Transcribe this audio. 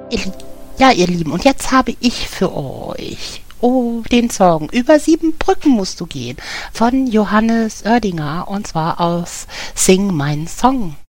Ja, ihr Lieben, und jetzt habe ich für euch den Song "Über 7 Brücken musst du gehen" von Johannes Oerdinger, und zwar aus Sing mein Song.